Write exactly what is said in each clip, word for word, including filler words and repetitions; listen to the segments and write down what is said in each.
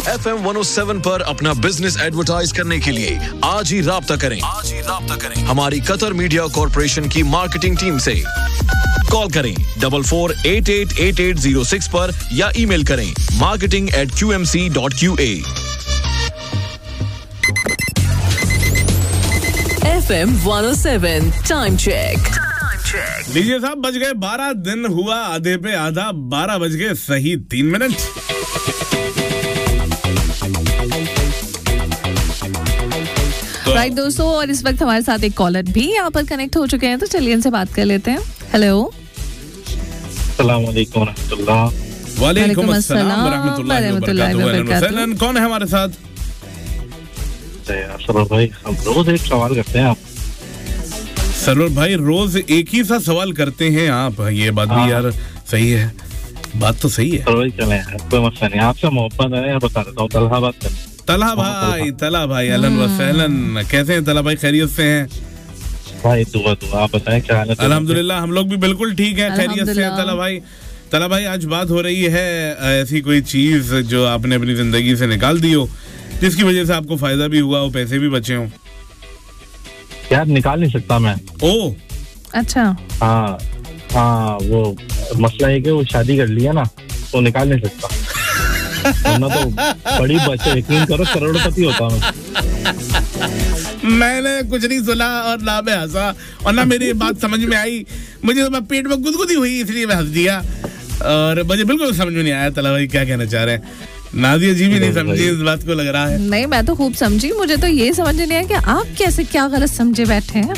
F M one O seven पर अपना business advertise करने के लिए आज ही राब्ता करें आज ही राब्ता करें हमारी कतर मीडिया कॉर्पोरेशन की मार्केटिंग टीम से। कॉल करें double four eight eight eight eight zero six पर या ईमेल करें marketing eight Q M C dot Q A. F M one O seven time check. लीजिए साहब, बज गए बारह दिन हुआ आधे पे आधा, बारह बज गए सही तीन मिनट। राइट दोस्तों, और इस वक्त हमारे साथ एक कॉलर भी यहाँ पर कनेक्ट हो चुके हैं, तो चलिए इनसे बात कर लेते हैं। हेलो, अस्सलाम वालेकुम रहमतुल्लाह। वालेकुम अस्सलाम रहमतुल्लाहि व बरकातहू। कौन है हमारे साथ? सरवर भाई, हम रोज एक सवाल करते हैं आप। सरवर भाई, रोज एक ही सा सवाल करते हैं आप? ये बात भी यार सही है, बात तो सही है। सरवर चले, कोई मसला नहीं, आपसे मोहब्बत है, बता देता हूँ। तलहा बात कर। तलहा भाई, तलहा भाई, अहलन व सहलन। कैसे हैं तलहा भाई? खैरियत से हैं भाई? दुआ दुआ, आप बताएं क्या हाल है? अल्हम्दुलिल्लाह, हम लोग भी बिल्कुल ठीक है, खैरियत से हैं तलहा भाई। तलहा भाई, आज बात हो रही है ऐसी कोई चीज जो आपने अपनी जिंदगी से निकाल दी हो, जिसकी वजह से आपको फायदा भी हुआ हो, पैसे भी बचे हो। यार निकाल नहीं सकता मैं। ओ अच्छा। हाँ हाँ, वो मसला है कि वो शादी कर लिया ना, तो निकाल नहीं सकता। वरना तो बड़ी बच्चे, यकीन करो, करोड़पति होता मैं। मैंने कुछ नहीं सुना और ना मैं हंसा और ना मेरी बात समझ में आई। मुझे तो पेट में गुदगुदी हुई, इसलिए मैं हंस दिया और मुझे बिल्कुल समझ में नहीं आया तला भाई क्या कहना चाह रहे हैं। नादिया जी भी नहीं समझी इस बात को, लग रहा है। नहीं, मैं तो खूब समझी। मुझे तो ये समझ नहीं आया कि आप कैसे क्या गलत समझे बैठे हैं।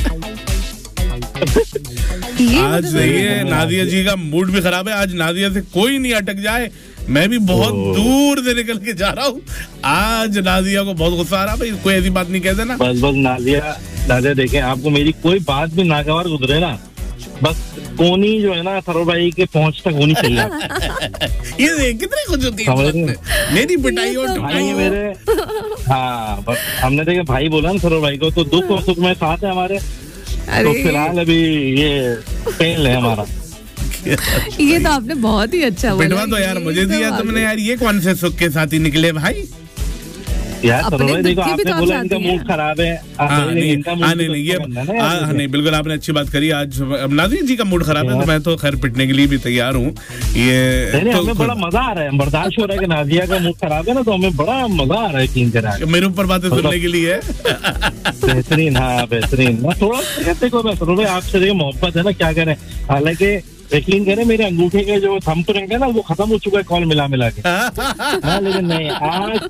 आज नहीं है, नादिया जी का मूड भी खराब है। आज नादिया से कोई नहीं अटक जाए, मैं भी बहुत दूर से निकल के जा रहा हूँ। आज नादिया को बहुत गुस्सा आ रहा है। भाई कोई ऐसी बात नहीं कहते ना। बस बस नादिया, नादिया देखें, आपको मेरी कोई बात भी नागवार गुजरे ना, बस कोनी जो है ना सरोवर भाई के पहुंच तक होनी चाहिए। ये देख कितनी खुश होती है मेरी पिटाई और भाई मेरे। हाँ, बस हमने देखे भाई बोला ना सरोवर भाई को, तो दुख और सुख में साथ है हमारे। तो फिलहाल अभी ये पेन है हमारा। ये तो आपने बहुत ही अच्छा बोला। पिटवा तो यार मुझे दिया तुमने यार। ये कौन से सुख के साथ ही निकले भाई? यार सरोवर देखो, आपने तो बोला इनका मूड खराब है। हाँ नहीं, हाँ नहीं नहीं, ये हाँ नहीं, बिल्कुल आपने अच्छी बात करी। आज नादिया जी का मूड खराब है, तो मैं तो खैर पिटने के लिए भी तैयार हूँ। ये तो हमें बड़ा मजा आ रहा है, बर्दाश्त हो रहा है कि नादिया का मूड खराब है ना, तो हमें बड़ा मजा आ रहा है तीन दिन मेरे ऊपर बातें सुनने के लिए। बेहतरीन, हाँ बेहतरीन। थोड़ा देखो मैं सरोवर आपसे मोहब्बत है ना, क्या करें। हालांकि यकीन करें, मेरे अंगूठे के जो थंब रिंग है ना, वो खत्म हो चुका है कॉल मिला मिला के। हाँ, लेकिन नहीं, आज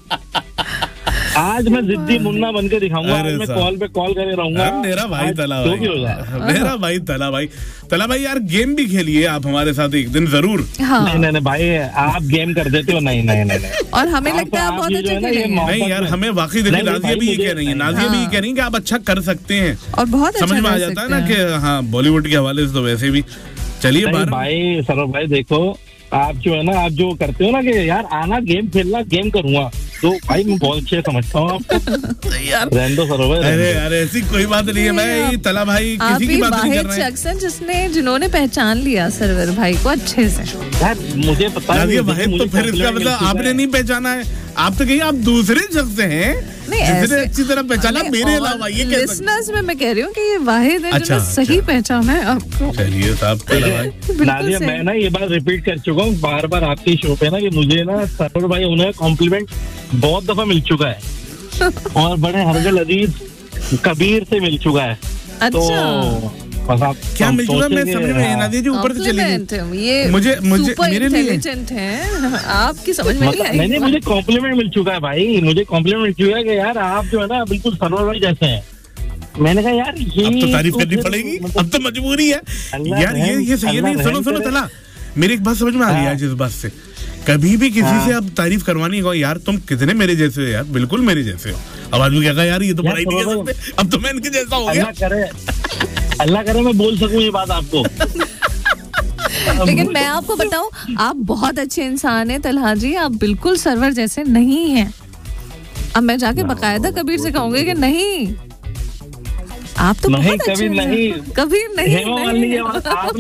आज मैं जिद्दी मुन्ना बन के दिखाऊंगा। आज मैं कॉल पे कॉल करे रहूंगा। मेरा भाई तला भाई, मेरा भाई तला भाई, तला भाई यार गेम भी खेलिए आप हमारे साथ एक दिन जरूर। हाँ। नहीं नहीं भाई, आप गेम कर देते हो। नहीं नहीं नहीं, और हमें लगता है आप बहुत अच्छे खेलेंगे। नहीं यार, हमें वाकई देखिए, नादिया भी ये कह रही है, नादिया भी ये कह रही है कि आप अच्छा कर सकते हैं और बहुत समझ में आ जाता है ना कि हाँ, बॉलीवुड के हवाले से तो वैसे भी। चलिए भाई सरोवर भाई, देखो आप जो है ना, आप जो करते हो ना कि यार आना गेम खेलना, गेम करूंगा, तो भाई मैं बहुत अच्छे समझता हूँ आपको यार। रहने सरोवर। अरे अरे ऐसी कोई बात नहीं है, मैं तला भाई किसी की बात नहीं कर रहा है। जिसने जिन्होंने पहचान लिया सरवर भाई को अच्छे से। यार मुझे पता है भाई, तो फिर इसका मतलब आपने नहीं पहचाना है। आप तो कहीं आप दूसरे शख्स हैं जिसने अच्छी तरह पहचाना मेरे अलावा। ये लिसनर्स में मैं कह रही हूँ कि ये वाहिद है जो सही पहचाना है आपको। चलिए साहब, नादिया मैं ना ये बात रिपीट कर चुका हूँ बार बार आपके शो पे ना, कि मुझे ना सरवर भाई उन्हें कॉम्प्लीमेंट बहुत दफा मिल चुका है और बड़े हरगल अजीज कबीर से मिल चुका है। तो बस आप क्या मिल चुका, मैं समझ में नादिया जी ऊपर से चली गई। ये मुझे मुझे मेरे लिए हैं, आपकी समझ में नहीं आई। नहीं नहीं, मुझे कॉम्प्लीमेंट मिल चुका है भाई, मुझे कॉम्प्लीमेंट मिल चुका है कि यार आप जो है ना बिल्कुल सरवर भाई जैसे हैं। मैंने कहा यार ये अब तो तारीफ करनी पड़ेगी, अब तो मजबूरी है यार। ये ये सही है। नहीं सुनो सुनो चला, मेरी एक बात समझ में आ रही है आज इस बात से। कभी भी किसी से अब तारीफ करवानी हो, यार तुम कितने मेरे जैसे हो यार, बिल्कुल मेरे जैसे हो। अब आदमी क्या कहा यार, ये तो पढ़ाई नहीं कर सकते, अब तो मैं इनके जैसा हो गया। अल्लाह करे, अल्लाह करे मैं बोल सकूं ये बात आपको। लेकिन मैं आपको बताऊं, आप बहुत अच्छे इंसान हैं तलहा जी, आप बिल्कुल सरवर जैसे नहीं हैं। अब मैं जाके बकायदा कबीर से कहूंगी कि नहीं, आप तो नहीं, बहुत कभी अच्छे नहीं, कभी नहीं, नहीं, नहीं, नहीं,